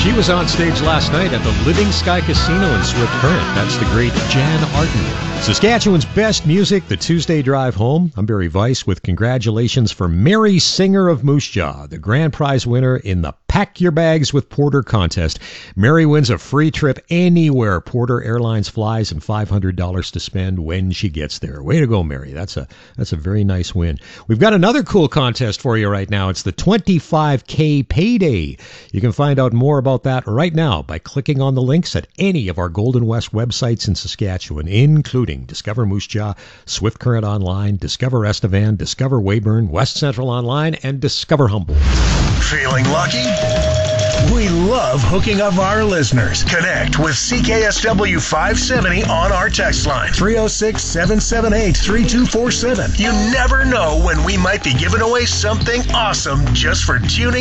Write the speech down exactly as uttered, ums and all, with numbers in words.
She was on stage last night at the Living Sky Casino in Swift Current. That's the great Jan Arden. Saskatchewan's best music, the Tuesday Drive Home. I'm Barry Weiss with congratulations for Mary Singer of Moose Jaw, the grand prize winner in the Pack Your Bags with Porter contest. Mary wins a free trip anywhere Porter Airlines flies and five hundred dollars to spend when she gets there. Way to go, Mary. That's a that's a very nice win. We've got another cool contest for you right now. It's the twenty-five K Payday. You can find out more about that right now by clicking on the links at any of our Golden West websites in Saskatchewan, including Discover Moose Jaw, Swift Current Online, Discover Estevan, Discover Weyburn, West Central Online, and Discover Humboldt. Feeling lucky? We love hooking up our listeners. Connect with C K S W five seventy on our text line, three oh six, seven seven eight, three two four seven. You never know when we might be giving away something awesome just for tuning